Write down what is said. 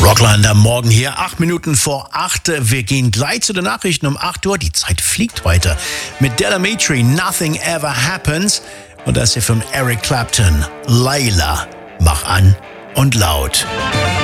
Rockland am Morgen hier, 8 Minuten vor 8. Wir gehen gleich zu den Nachrichten um 8 Uhr. Die Zeit fliegt weiter. Mit Della Mitri, Nothing Ever Happens. Und das hier von Eric Clapton, Layla. Mach an und laut.